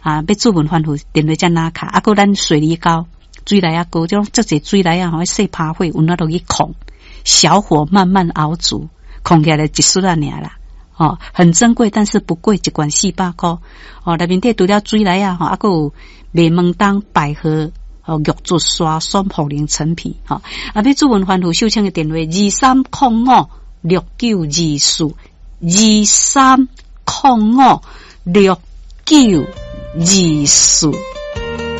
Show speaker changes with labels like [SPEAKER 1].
[SPEAKER 1] 要做文反复，电话才拿卡，啊，个咱水梨膏、水来啊膏，这种这些水来啊，好细趴火，用那落去控，小火慢慢熬煮，控起来一束啊尔啦。哦，很珍贵，但是不贵，一罐400块。哦，内面底除了水来啊，还有麦门冬、百合、玉竹刷、酸茯苓、陈皮。要做文反复，秀清的电话23056924，23056924。